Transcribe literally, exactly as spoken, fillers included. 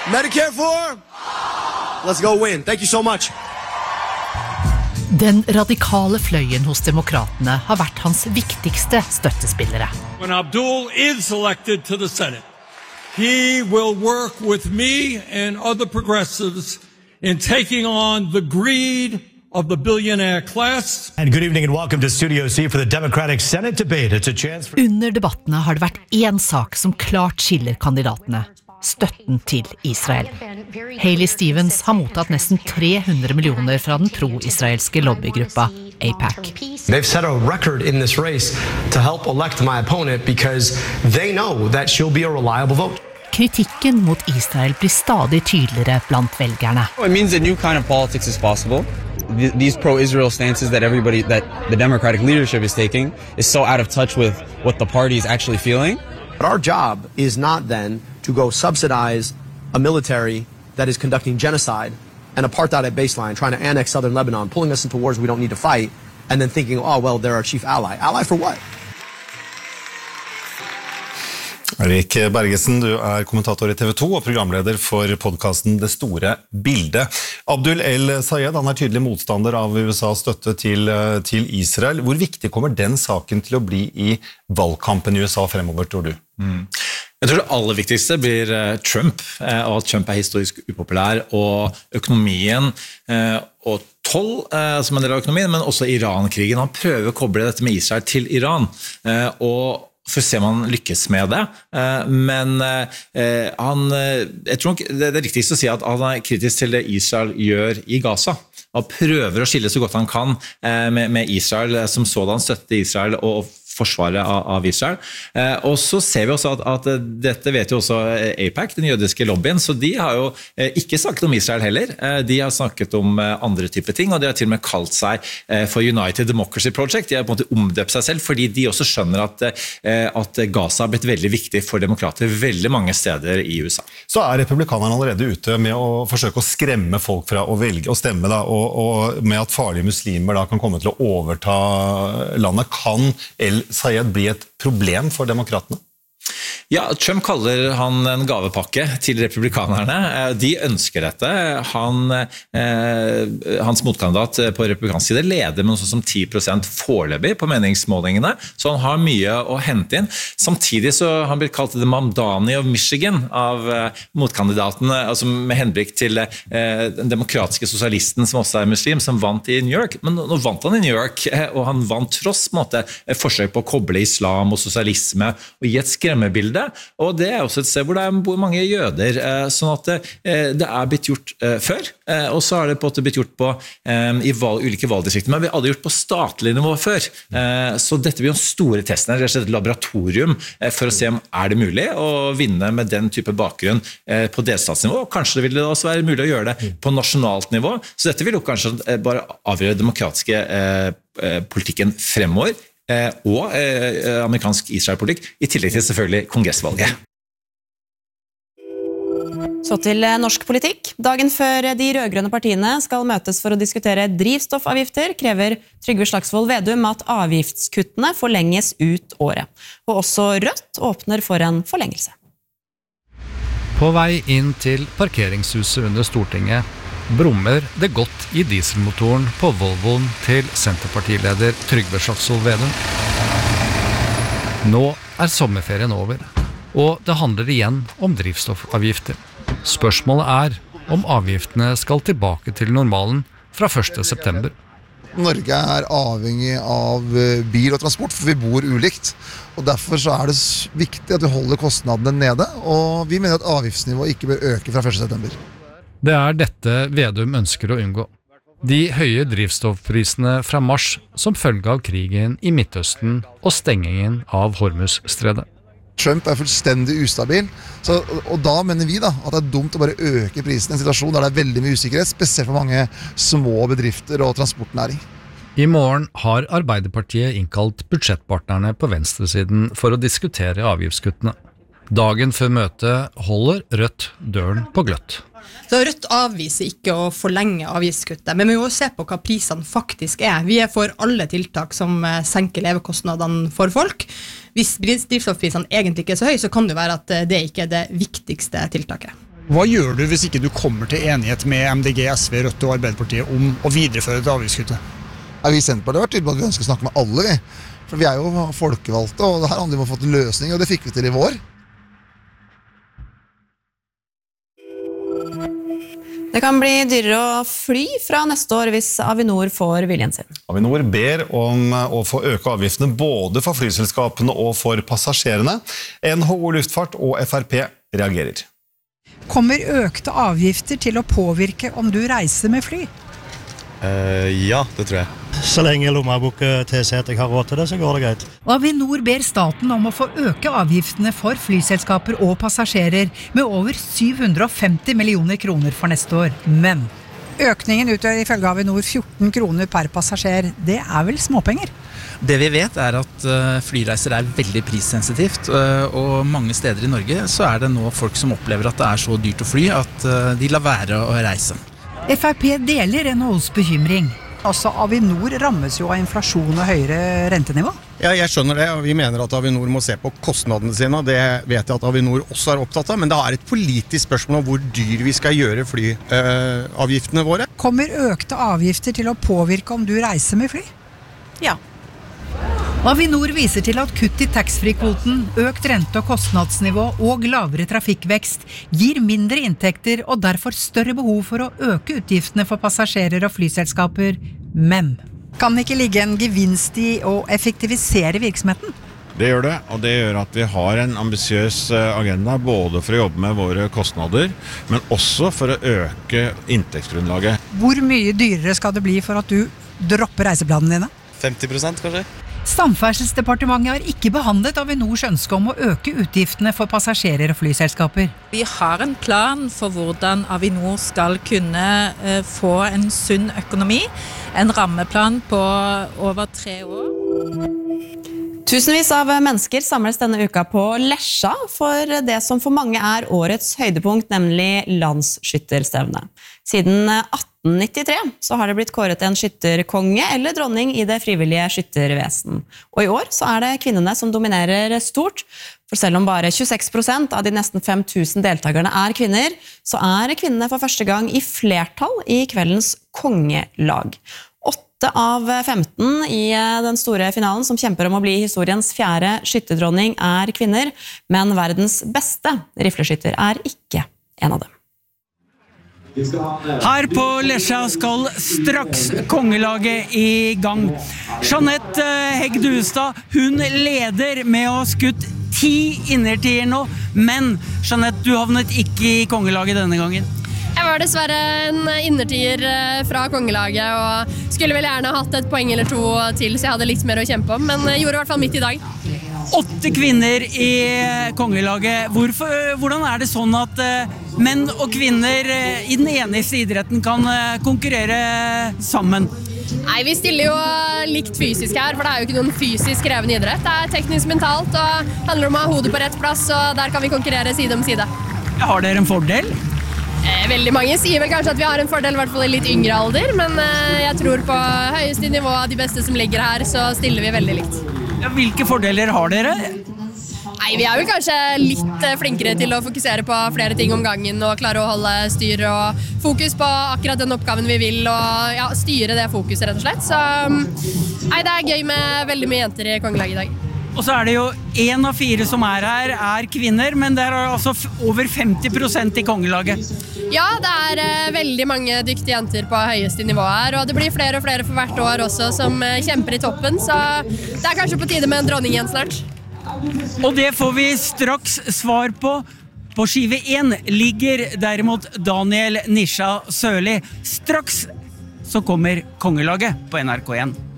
Medicare for? Let's go win. Thank you so much. Den radikale fløyen hos demokratene har vært hans viktigste støttespillere. When Abdul is elected to the Senate, he will work with me and other progressives in taking on the greed of the billionaire class. And good evening and welcome to Studio C for the Democratic Senate debate. It's a chance for... Under debattene har det vært en sak som klart skiller kandidatene. Støtten til Israel. Hailey Stevens har mottatt nesten tre hundre millioner fra den pro-israelske lobbygruppa AIPAC. They've set a record in this race to help elect my opponent because they know that she'll be a reliable vote. Kritikken mot Israel blir stadig tydeligere blant velgerne. It means a new kind of politics is possible. These pro-Israel stances that everybody, that the Democratic leadership is taking is so out of touch with what the party is actually feeling. But our job is not then to go subsidize a military that is conducting genocide and apartheid at baseline, trying to annex southern Lebanon, pulling us into wars we don't need to fight, and then thinking, oh, well, they're our chief ally. Ally for what? Erik Bergesen, du er kommentator i T V to og programleder for podcasten Det Store Bildet. Abdul El-Sayed, han er tydelig motstander av U S A's støtte til, til Israel. Hvor viktig kommer den saken til å bli i valgkampen i U S A fremover, tror du? Mm. Jeg tror det aller viktigste blir Trump, og at Trump er historisk upopulær, og økonomien og toll som en del av økonomien, men også Iran-krigen. Han prøver å koble dette med Israel til Iran, og for å se om han lykkes med det, men han, jeg tror nok det er riktigst å si at han er kritisk til det Israel gjør i Gaza, og prøver å skille så godt han kan med Israel som sådan, støtte Israel og forsvaret av Israel. Og så ser vi også at, at dette vet jo også AIPAC, den jødiske lobbyen, så de har jo ikke snakket om Israel heller. De har snakket om andre typer ting, og de har til og med kalt seg for United Democracy Project. De har på en måte omdøpt seg selv, fordi de også skjønner at, at Gaza har blitt veldig viktig for demokrater veldig mange steder i U S A. Så er republikanerne allerede ute med å forsøke å skremme folk fra å velge å stemme, da, og, og med at farlige muslimer da kan komme til å overta landet. Kan El Sayed bli et problem for demokratene? Ja, Trump kaller han en gavepakke til republikanerne. De ønsker dette. Han, eh, hans motkandidat på republikansk side leder med noe som ti prosent foreløpig på meningsmålingene, så han har mye å hente inn. Samtidig så har han blitt kalt The Mamdani of Michigan av eh, motkandidatene, altså med henblikk til eh, den demokratiske sosialisten som også er muslim, som vant i New York. Men nå vant han i New York, og han vant tross på en måte, forsøk på å koble islam og sosialisme og gi et skremmebilde. Og det er også et sted hvor det er mange jøder, sånn at det er blitt gjort før, og så har det på en måte blitt gjort på, i valg, ulike valgdistrikter, men vi hadde gjort på statlig nivå før. Så dette blir jo store testene, det er et laboratorium for å se om er det mulig å vinne med den type bakgrunn på delstatsnivå, og kanskje det vil det også være mulig å gjøre det på nasjonalt nivå, så dette vil jo kanskje bare avgjøre demokratiske politikken fremover, og amerikansk Israel-politikk, i tillegg til selvfølgelig kongressvalget. Så til norsk politikk. Dagen før de rødgrønne partiene skal møtes for å diskutere drivstoffavgifter, krever Trygve Slagsvold Vedum at avgiftskuttene forlenges ut året. Og også Rødt åpner for en forlengelse. På vei inn til parkeringshuset under Stortinget brummer det godt i dieselmotoren på Volvoen til Senterpartileder Trygve Slagsvold Vedum. Nå er sommerferien over, og det handler igjen om drivstoffavgifter. Spørsmålet er om avgiftene skal tilbake til normalen fra første september. Norge er avhengig av bil og transport, for vi bor ulikt. Og derfor så er det viktig at vi holder kostnadene nede, og vi mener at avgiftsnivået ikke bør øke fra første september. Det er dette Vedum ønsker å unngå. De høye drivstoffprisene fra mars som følge av krigen i Midtøsten og stengingen av Hormuzstredet. Trump er fullstendig ustabil, så, og da mener vi da at det er dumt å bare øke prisen i en situasjon der det er veldig mye usikkerhet, spesielt for mange små bedrifter og transportnæring. I morgen har Arbeiderpartiet innkalt budsjettpartnerne på venstresiden for å diskutere avgiftskuttene. Dagen før møtet holder Rødt døren på gløtt. Så Rødt avviser ikke å forlenge avgiftskuttet, men vi må jo se på hva prisene faktisk er. Vi er for alle tiltak som senker levekostnadene for folk. Hvis drivstoffprisene egentlig ikke er så høy, så kan det være at det ikke er det viktigste tiltaket. Hva gjør du hvis ikke du kommer til enighet med M D G, S V, Rødt og Arbeiderpartiet om å videreføre det avgiftskuttet? Ja, vi i Senterpartiet har vært tydelige på at vi ønsker å snakke med alle, vi. For vi er jo folkevalgte, og det her handler om å få til løsning, og det fikk vi til i vår. Det kan bli dyrere å fly fra neste år hvis Avinor får viljen sin. Avinor ber om å få øke avgiftene både for flyselskapene og for passasjerene. N H O Luftfart og F R P reagerer. Kommer økte avgifter til å påvirke om du reiser med fly? Uh, ja, det tror jeg. Så lenge lommeboka tilsier at jeg har råd til det, så går det greit. Avinor ber staten om å få øke avgiftene for flyselskaper og passasjerer med over syv hundre og femti millioner kroner for neste år. Men økningen utgjør ifølge Avinor fjorten kroner per passasjer. Det er vel småpenger? Det vi vet er at flyreiser er veldig prissensitivt, og mange steder i Norge så er det nå folk som opplever at det er så dyrt å fly at de lar være å reise. F R P deler N H O's bekymring. Altså, Avinor rammes jo av inflasjon og høyere rentenivå. Ja, jeg skjønner det, og vi mener at Avinor må se på kostnadene sine, og det vet jeg at Avinor også er opptatt av, men det er et politisk spørsmål om hvor dyr vi skal gjøre flyavgiftene våre. Kommer økte avgifter til å påvirke om du reiser med fly? Ja. Avinor viser til at kutt i taxfree-kvoten, økt rente- og kostnadsnivå og lavere trafikkvekst gir mindre inntekter og derfor større behov for å øke utgiftene for passasjerer og flyselskaper. Men kan det ikke ligge en gevinst i å effektivisere virksomheten? Det gjør det, og det gjør at vi har en ambisiøs agenda både for å jobbe med våre kostnader, men også for å øke inntektsgrunnlaget. Hvor mye dyrere skal det bli for at du dropper reiseplanene dine? femti prosent kanskje? Samferdselsdepartementet har ikke behandlet Avinors ønske om å øke utgiftene for passasjerer og flyselskaper. Vi har en plan for hvordan Avinor skal kunne uh, få en sunn økonomi, en rammeplan på over tre år. Tusenvis av mennesker samles denne uka på Lesja for det som for mange er årets høydepunkt, nemlig landsskytterstevne. Siden atten nittitre så har det blitt kåret en skytterkonge eller dronning i det frivillige skyttervesen. Og i år så er det kvinnene som dominerer stort, for selv om bare tjueseks prosent av de nesten fem tusen deltakerne er kvinner, så er kvinnene for første gang i flertall i kveldens kongelag. Åtte av femten i den store finalen som kjemper om å bli historiens fjerde skytterdronning er kvinner, men verdens beste rifleskytter er ikke en av dem. Her på Lesja skal straks kongelaget i gang. Jeanette Hegg Duestad, hun leder med å ha skutt ti innertier nå, men Jeanette, du havnet ikke i kongelaget denne gangen. Jeg var dessverre en innertier fra kongelaget og skulle vel gjerne hatt et poeng eller to til, så jeg hadde litt mer å kjempe om, men jeg gjorde i hvert fall midt i dag. Åtte kvinner i kongelaget. Hvorfor, hvordan er det sånn at menn og kvinner i den eneste idretten kan konkurrere sammen? Nei, vi stiller jo likt fysisk her, for det er jo ikke noen fysisk krevende idrett. Det er teknisk mentalt og handler om å ha hodet på rett plass, og der kan vi konkurrere side om side. Har dere en fordel? Veldig mange sier vel kanskje at vi har en fordel, i hvert fall i litt yngre alder, men jeg tror på høyeste nivå av de beste som ligger her, så stiller vi veldig likt. Ja, hvilke fordeler har dere? Nei, vi er vel kanskje litt flinkere til å fokusere på flere ting om gangen og klare å holde styr og fokus på akkurat den oppgaven vi vil og ja, styre det fokuset rett og slett. Så nei, det er gøy med veldig mye jenter i kongelaget i dag. Og så er det jo en av fire som er her er kvinner, men det er altså over femti prosent i kongelaget. Ja, det er uh, veldig mange dyktige jenter på høyeste nivå her, og det blir flere og flere for hvert år også som uh, kjemper i toppen, så det er kanskje på tide med en dronning igjen snart. Og det får vi straks svar på. På skive én ligger derimot Daniel Nisha Sørli. Straks så kommer kongelaget på N R K én.